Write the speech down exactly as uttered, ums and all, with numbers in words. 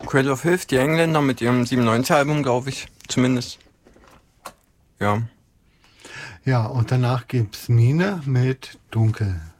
Cradle of Filth, die Engländer mit ihrem siebenundneunzig-Album, glaube ich, zumindest. Ja. Ja, und danach gibt's Mine mit Dunkel.